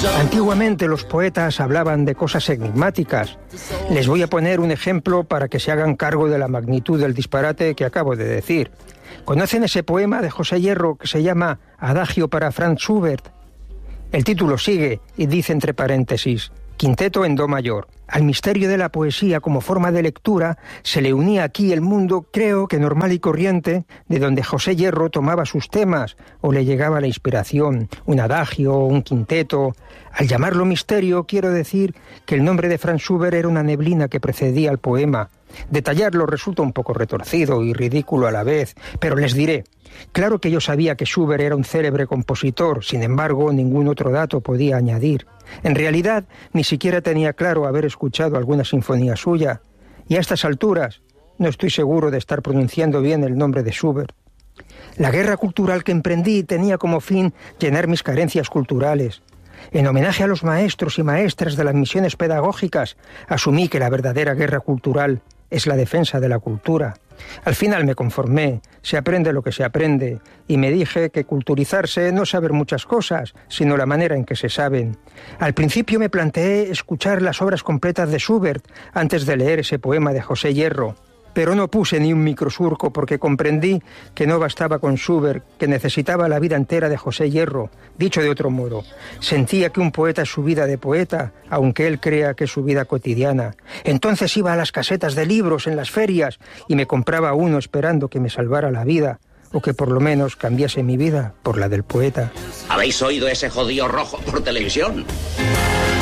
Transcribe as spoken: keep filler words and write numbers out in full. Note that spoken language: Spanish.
Antiguamente los poetas hablaban de cosas enigmáticas. Les voy a poner un ejemplo para que se hagan cargo de la magnitud del disparate que acabo de decir. ¿Conocen ese poema de José Hierro que se llama Adagio para Franz Schubert? El título sigue y dice entre paréntesis, Quinteto en do mayor. Al misterio de la poesía como forma de lectura se le unía aquí el mundo, creo que normal y corriente, de donde José Hierro tomaba sus temas o le llegaba la inspiración, un adagio, un quinteto. Al llamarlo misterio, quiero decir que el nombre de Franz Schubert era una neblina que precedía al poema. Detallarlo resulta un poco retorcido y ridículo a la vez, pero les diré. Claro que yo sabía que Schubert era un célebre compositor, sin embargo, ningún otro dato podía añadir. En realidad, ni siquiera tenía claro haber escuchado alguna sinfonía suya, y a estas alturas no estoy seguro de estar pronunciando bien el nombre de Schubert. La guerra cultural que emprendí tenía como fin llenar mis carencias culturales. En homenaje a los maestros y maestras de las misiones pedagógicas, asumí que la verdadera guerra cultural es la defensa de la cultura. Al final me conformé, se aprende lo que se aprende, y me dije que culturizarse no es saber muchas cosas, sino la manera en que se saben. Al principio me planteé escuchar las obras completas de Schubert antes de leer ese poema de José Hierro, pero no puse ni un microsurco porque comprendí que no bastaba con Schubert, que necesitaba la vida entera de José Hierro. Dicho de otro modo, sentía que un poeta es su vida de poeta, aunque él crea que es su vida cotidiana. Entonces iba a las casetas de libros en las ferias y me compraba uno esperando que me salvara la vida, o que por lo menos cambiase mi vida por la del poeta. ¿Habéis oído ese jodido rojo por televisión?